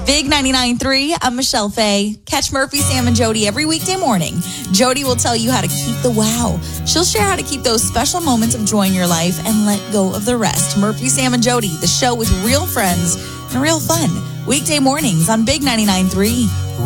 Big 99.3, I'm Michelle Fay. Catch Murphy, Sam, and Jody every weekday morning. Jody will tell you how to keep the wow. She'll share how to keep those special moments of joy in your life and let go of the rest. Murphy, Sam, and Jody, the show with real friends and real fun. Weekday mornings on Big 99.3.